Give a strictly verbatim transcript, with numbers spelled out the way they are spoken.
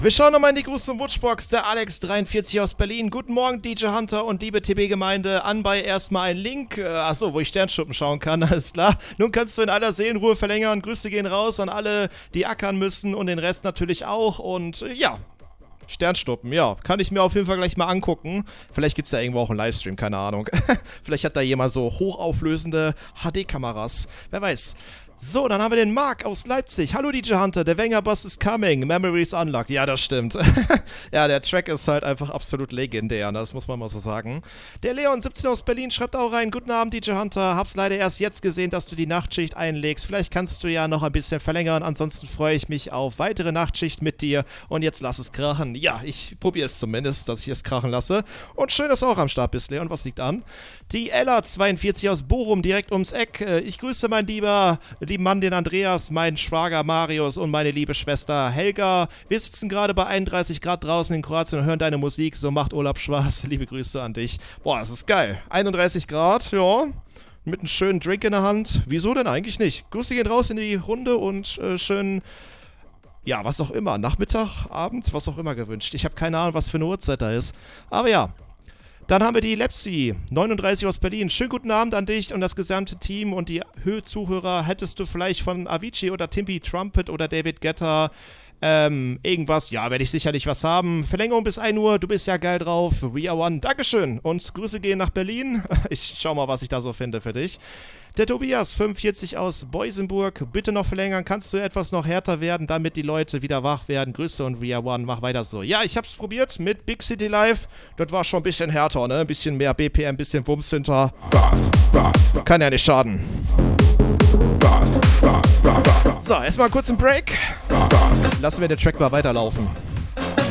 wir schauen nochmal in die Gruß- und Wutschbox. Der Alex dreiundvierzig aus Berlin. Guten Morgen, D J Hunter und liebe T B-Gemeinde. Anbei erstmal ein Link. Äh, achso, wo ich Sternschuppen schauen kann, alles klar. Nun kannst du in aller Seelenruhe verlängern. Grüße gehen raus an alle, die ackern müssen und den Rest natürlich auch. Und äh, ja, Sternschnuppen, ja, kann ich mir auf jeden Fall gleich mal angucken. Vielleicht gibt es ja irgendwo auch einen Livestream, keine Ahnung. Vielleicht hat da jemand so hochauflösende H D-Kameras. Wer weiß. So, dann haben wir den Marc aus Leipzig. Hallo D J Hunter, der Wenger Boss is coming. Memories unlocked. Ja, das stimmt. Ja, der Track ist halt einfach absolut legendär, das muss man mal so sagen. Der Leon siebzehn aus Berlin schreibt auch rein. Guten Abend, D J Hunter. Hab's leider erst jetzt gesehen, dass du die Nachtschicht einlegst. Vielleicht kannst du ja noch ein bisschen verlängern. Ansonsten freue ich mich auf weitere Nachtschicht mit dir. Und jetzt lass es krachen. Ja, ich probiere es zumindest, dass ich es krachen lasse. Und schön, dass du auch am Start bist, Leon. Was liegt an? Die Ella zweiundvierzig aus Bochum, direkt ums Eck. Ich grüße mein lieber, lieben Mann, den Andreas, meinen Schwager Marius und meine liebe Schwester Helga. Wir sitzen gerade bei einunddreißig Grad draußen in Kroatien und hören deine Musik. So macht Urlaub Spaß. Liebe Grüße an dich. Boah, es ist geil. einunddreißig Grad, ja. Mit einem schönen Drink in der Hand. Wieso denn eigentlich nicht? Grüße gehen raus in die Runde und äh, schön... Ja, was auch immer. Nachmittag, Abend, was auch immer gewünscht. Ich habe keine Ahnung, was für eine Uhrzeit da ist. Aber ja. Dann haben wir die Lepsi, neununddreißig aus Berlin. Schönen guten Abend an dich und das gesamte Team und die Höhe-Zuhörer. Hättest du vielleicht von Avicii oder Timmy Trumpet oder David Guetta ähm, irgendwas? Ja, werde ich sicherlich was haben. Verlängerung bis ein Uhr, du bist ja geil drauf. We are one. Dankeschön und Grüße gehen nach Berlin. Ich schau mal, was ich da so finde für dich. Der Tobias, fünfundvierzig aus Boisenburg. Bitte noch verlängern. Kannst du etwas noch härter werden, damit die Leute wieder wach werden? Grüße und We Are One. Mach weiter so. Ja, ich hab's probiert mit Big City Live. Das war schon ein bisschen härter, ne? Ein bisschen mehr B P M, ein bisschen Wumms hinter. Kann ja nicht schaden. So, erstmal kurz einen Break. Lassen wir den Track mal weiterlaufen.